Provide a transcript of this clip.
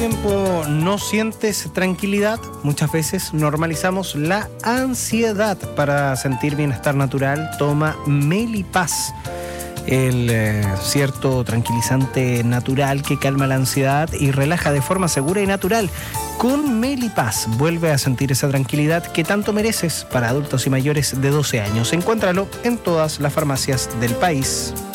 Tiempo no sientes tranquilidad, muchas veces normalizamos la ansiedad. Para sentir bienestar natural, toma Melipaz, el cierto tranquilizante natural que calma la ansiedad y relaja de forma segura y natural. Con Melipaz vuelve a sentir esa tranquilidad que tanto mereces. Para adultos y mayores de 12 años. Encuéntralo en todas las farmacias del país.